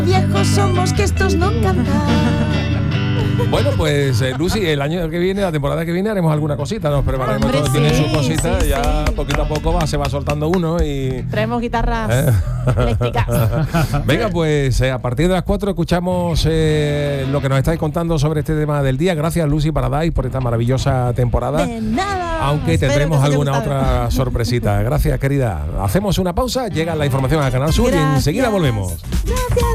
Viejos somos que estos no cantan. Bueno, pues Lucy, el año que viene, la temporada que viene, haremos alguna cosita, nos prepararemos. Hombre, todo, tiene sí, sus cositas, sí, ya sí. poquito a poco se va soltando uno y... Traemos guitarras eléctricas. Venga, pues a partir de las 4 escuchamos lo que nos estáis contando sobre este tema del día. Gracias, Lucy Paradise, por esta maravillosa temporada. De nada. Aunque Espero tendremos que os haya alguna gustado. otra sorpresita. Gracias, querida. Hacemos una pausa, llega la información a Canal Sur y enseguida volvemos. Gracias.